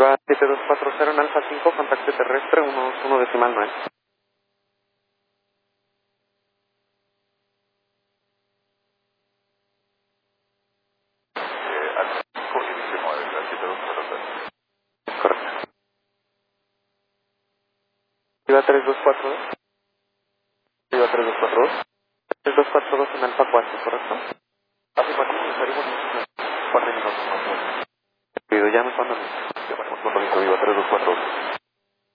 Viva 7240 en Alfa 5, contacto terrestre, 1 decimal 9. Alfa 5 y dice 9, 7240. Correcto. Viva 3242. Viva 3242. 3242 en Alfa 4, ¿correcto? Afirmativo, estaríamos en 4 minutos más o menos. Pido, llame cuando me... Llamaremos cuando listo, Viva 3242.